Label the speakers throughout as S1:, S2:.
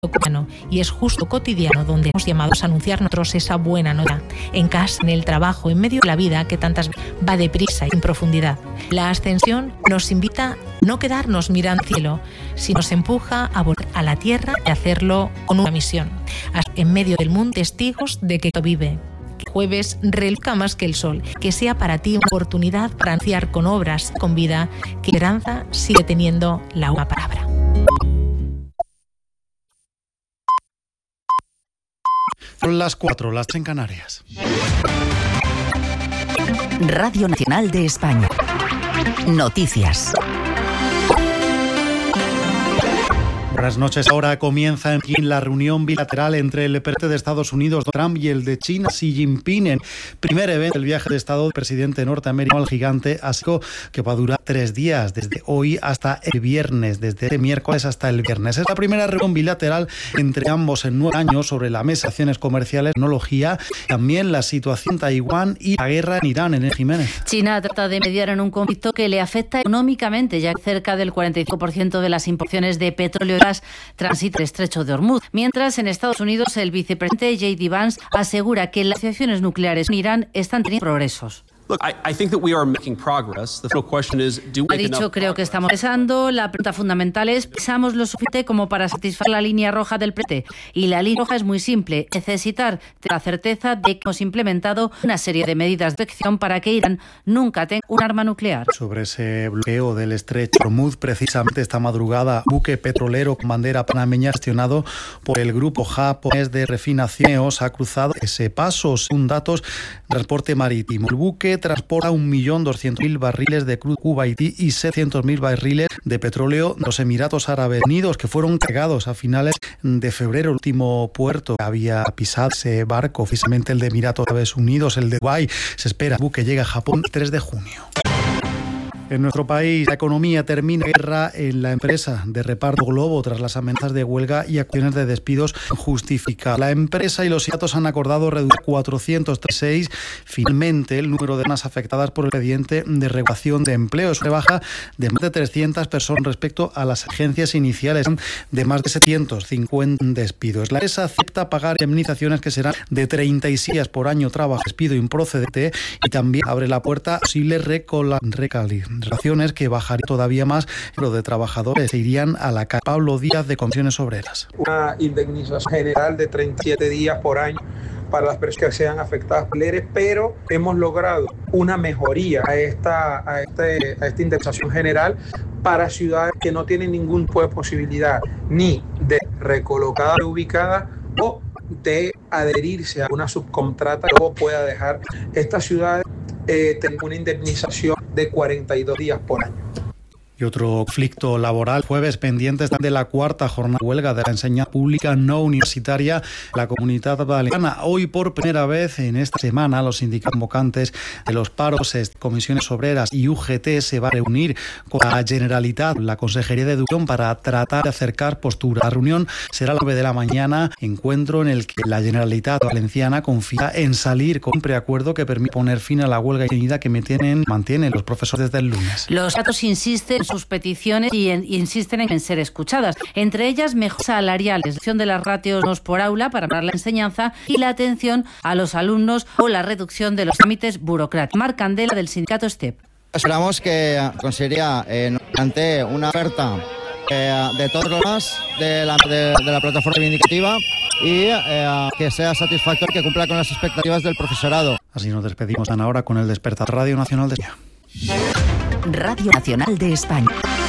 S1: cotidiano, y es justo cotidiano donde hemos llamados a anunciar nosotros esa buena nota, en casa, en el trabajo, en medio de la vida que tantas va deprisa y sin profundidad. La ascensión nos invita a no quedarnos mirando al cielo, sino nos empuja a volver a la tierra y hacerlo con una misión. En medio del mundo, testigos de que Cristo vive. Que jueves reluzca más que el sol, que sea para ti una oportunidad para anunciar con obras, con vida, que esperanza sigue teniendo la última palabra.
S2: Son las 4, las 3 en Canarias.
S3: Radio Nacional de España. Noticias.
S2: Buenas noches. Ahora comienza en Pekín la reunión bilateral entre el presidente de Estados Unidos, Donald Trump, y el de China, Xi Jinping, en primer evento del viaje de Estado del presidente norteamericano al gigante asiático, que va a durar 3 días, desde hoy hasta el viernes, desde este miércoles hasta el viernes. Es la primera reunión bilateral entre ambos en 9 años sobre la mesa de acciones comerciales, tecnología, también la situación en Taiwán y la guerra en Irán. En el Jiménez.
S4: China trata de mediar en un conflicto que le afecta económicamente, ya que cerca del 45% de las importaciones de petróleo y gas transita el estrecho de Hormuz. Mientras, en Estados Unidos, el vicepresidente J.D. Vance asegura que las negociaciones nucleares con Irán están teniendo progresos. Ha dicho, creo que estamos progresando. La pregunta fundamental es, ¿pesamos lo suficiente como para satisfacer la línea roja del presidente? Y la línea roja es muy simple, necesitar la certeza de que hemos implementado una serie de medidas de protección para que Irán nunca tenga un arma nuclear.
S2: Sobre ese bloqueo del estrecho de Hormuz, precisamente esta madrugada, buque petrolero con bandera panameña gestionado por el grupo japonés de refinación ha cruzado ese paso, según datos de transporte marítimo. El buque transporta 1.200.000 barriles de crudo Kuwaití y 700.000 barriles de petróleo de los Emiratos Árabes Unidos, que fueron cargados a finales de febrero. El último puerto que había pisado ese barco, oficialmente el de Emiratos Árabes Unidos, el de Dubái. Se espera que el buque llegue a Japón el 3 de junio. En nuestro país, la economía termina guerra en la empresa de reparto Globo tras las amenazas de huelga y acciones de despidos justificadas. La empresa y los sindicatos han acordado reducir 436 finalmente el número de personas afectadas por el expediente de regulación de empleo. Es una rebaja de más de 300 personas respecto a las exigencias iniciales de más de 750 despidos. La empresa acepta pagar indemnizaciones que serán de 36 días por año trabajo, despido improcedente, y también abre la puerta a posibles recalificaciones que bajarían todavía más lo de trabajadores se irían a la calle. Pablo Díaz, de Comisiones Obreras.
S5: Una indemnización general de 37 días por año para las personas que sean afectadas por ERE, pero hemos logrado una mejoría a esta indemnización general para ciudades que no tienen ningún tipo de posibilidad ni de recolocar ubicada o de adherirse a una subcontrata que luego pueda dejar. Estas ciudades tener una indemnización de 42 días por año.
S2: Y otro conflicto laboral. Jueves pendientes de la 4ª jornada de huelga de la enseñanza pública no universitaria la Comunitat Valenciana. Hoy, por primera vez en esta semana, los sindicatos convocantes de los paros, Comisiones Obreras y UGT se va a reunir con la Generalitat, la Consejería de Educación, para tratar de acercar posturas. La reunión será a las 9 de la mañana, encuentro en el que la Generalitat Valenciana confía en salir con un preacuerdo que permite poner fin a la huelga indefinida que mantienen los profesores desde el lunes.
S4: Los datos insisten en sus peticiones y insisten en ser escuchadas. Entre ellas, mejor salarial, reducción de las ratios por aula para mejorar la enseñanza y la atención a los alumnos o la reducción de los trámites burocráticos. Marc Candela, del sindicato STEP.
S6: Esperamos que conseguiría ante una oferta de todos los demás de la plataforma reivindicativa y que sea satisfactorio, que cumpla con las expectativas del profesorado.
S2: Así nos despedimos ahora con el Despertar Radio Nacional de España.
S3: Radio Nacional de España.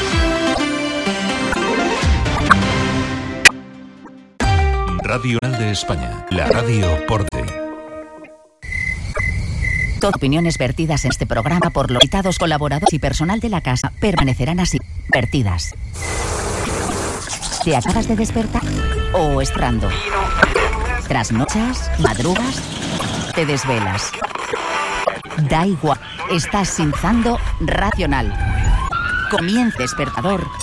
S7: Radio Nacional de España, la radio por de.
S3: Todas opiniones vertidas en este programa por los citados colaboradores y personal de la casa permanecerán así, vertidas. ¿Te acabas de despertar o esperando? ¿Trasnochas? ¿Madrugas? ¿Te desvelas? Da igual, estás sintonizando Racional. Comienza Despertador